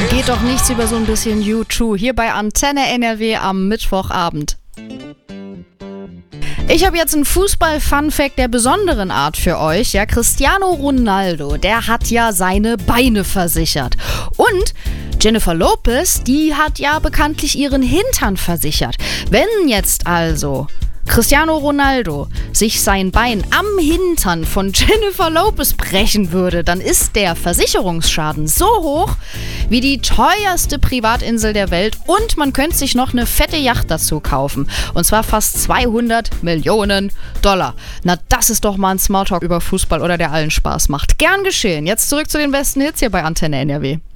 Geht doch nichts über so ein bisschen U2 hier bei Antenne NRW am Mittwochabend. Ich habe jetzt einen Fußball-Fun-Fact der besonderen Art für euch. Ja, Cristiano Ronaldo, der hat ja seine Beine versichert. Und Jennifer Lopez, die hat ja bekanntlich ihren Hintern versichert. Wenn jetzt also Cristiano Ronaldo sich sein Bein am Hintern von Jennifer Lopez brechen würde, dann ist der Versicherungsschaden so hoch wie die teuerste Privatinsel der Welt und man könnte sich noch eine fette Yacht dazu kaufen. Und zwar fast 200 Millionen $. Na, das ist doch mal ein Smalltalk über Fußball oder der allen Spaß macht. Gern geschehen. Jetzt zurück zu den besten Hits hier bei Antenne NRW.